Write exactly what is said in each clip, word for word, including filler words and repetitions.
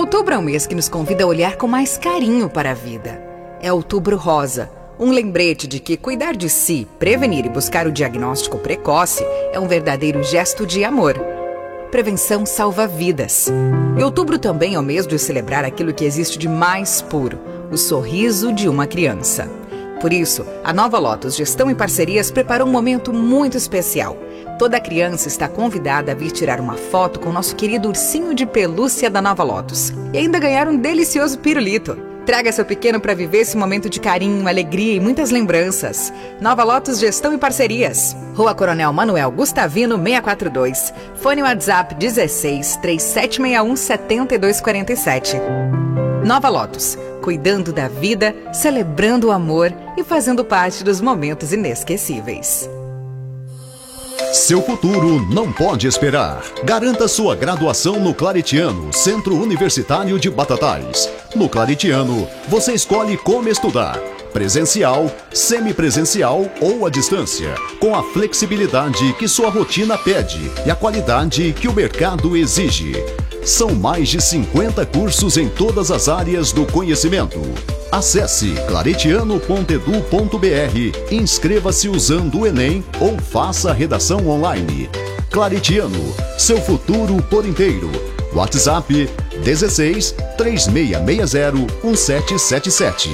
Outubro é um mês que nos convida a olhar com mais carinho para a vida. É Outubro Rosa, um lembrete de que cuidar de si, prevenir e buscar o diagnóstico precoce é um verdadeiro gesto de amor. Prevenção salva vidas. E outubro também é o mês de celebrar aquilo que existe de mais puro, o sorriso de uma criança. Por isso, a Nova Lotus Gestão e Parcerias preparou um momento muito especial. Toda criança está convidada a vir tirar uma foto com o nosso querido ursinho de pelúcia da Nova Lotus e ainda ganhar um delicioso pirulito. Traga seu pequeno para viver esse momento de carinho, alegria e muitas lembranças. Nova Lotus Gestão e Parcerias. Rua Coronel Manuel Gustavino, seiscentos e quarenta e dois. Fone WhatsApp dezesseis, três sete seis um, sete dois quatro sete. Nova Lotus. Cuidando da vida, celebrando o amor e fazendo parte dos momentos inesquecíveis. Seu futuro não pode esperar. Garanta sua graduação no Claretiano, Centro Universitário de Batatais. No Claretiano, você escolhe como estudar: presencial, semipresencial ou à distância, com a flexibilidade que sua rotina pede e a qualidade que o mercado exige. São mais de cinquenta cursos em todas as áreas do conhecimento. Acesse claretiano ponto edu ponto br, inscreva-se usando o Enem ou faça a redação online. Claretiano, seu futuro por inteiro. WhatsApp dezesseis, três seis seis zero, um sete sete sete.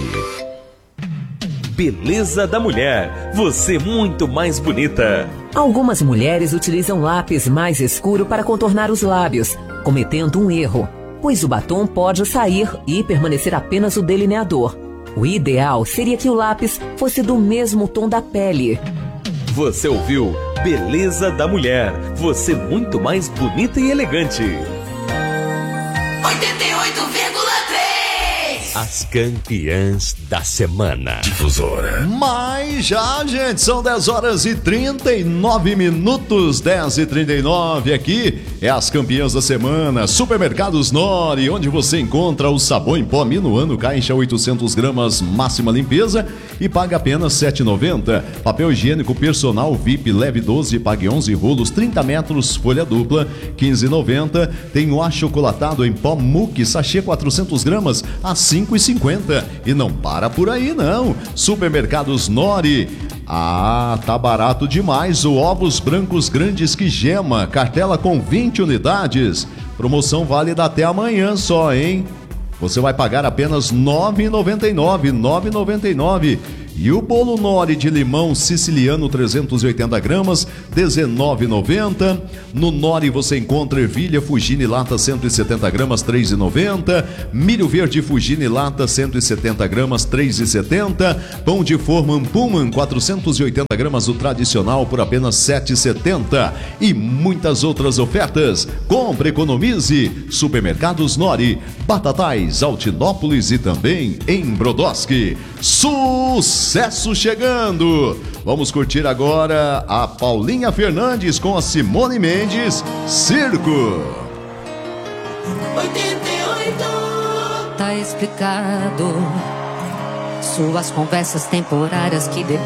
Beleza da mulher, você muito mais bonita. Algumas mulheres utilizam lápis mais escuro para contornar os lábios, cometendo um erro, pois o batom pode sair e permanecer apenas o delineador. O ideal seria que o lápis fosse do mesmo tom da pele. Você ouviu Beleza da Mulher, você muito mais bonita e elegante. oitenta e oito vírgula três. As campeãs da semana. Difusora. Mas já, gente, são dez horas e trinta e nove minutos, dez e trinta e nove. Aqui é as campeãs da semana. Supermercados Nori, onde você encontra o sabão em pó Minuano, caixa oitocentos gramas, máxima limpeza, e paga apenas sete reais e noventa centavos. Papel higiênico personal V I P leve doze, pague onze rolos, trinta metros, folha dupla, quinze reais e noventa centavos. Tem o achocolatado em pó Muque, sachê quatrocentos gramas, a cinco reais e cinquenta centavos. E não para por aí, não. Supermercados Nori. Ah, tá barato demais o ovos brancos grandes que gema, cartela com vinte unidades. Promoção válida até amanhã só, hein? Você vai pagar apenas nove reais e noventa e nove centavos, nove reais e noventa e nove centavos. E o bolo Nori de limão siciliano trezentos e oitenta gramas, dezenove reais e noventa centavos. No Nori você encontra ervilha Fugini lata cento e setenta gramas, três reais e noventa centavos. Milho verde Fugini lata cento e setenta gramas, três reais e setenta centavos. Pão de forma Pullman quatrocentos e oitenta gramas, o tradicional, por apenas sete reais e setenta centavos. E muitas outras ofertas. Compre, economize. Supermercados Nori, Batatais, Altinópolis e também em Brodowski. Sucesso chegando! Vamos curtir agora a Paulinha Fernandes com a Simone Mendes, Circo. oitenta e oito. Tá explicado. Suas conversas temporárias que